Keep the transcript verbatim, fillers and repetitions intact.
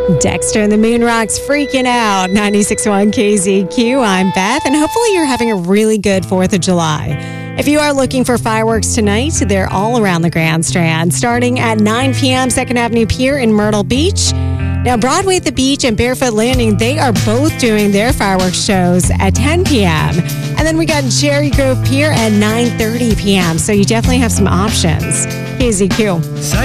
Dexter and the Moon Rocks freaking out. ninety-six point one K Z Q. I'm Beth, and hopefully you're having a really good fourth of July. If you are looking for fireworks tonight, they're all around the Grand Strand, starting at nine p.m. second Avenue Pier in Myrtle Beach. Now, Broadway at the Beach and Barefoot Landing, they are both doing their fireworks shows at ten p.m. And then we got Cherry Grove Pier at nine thirty p.m. So you definitely have some options. K Z Q.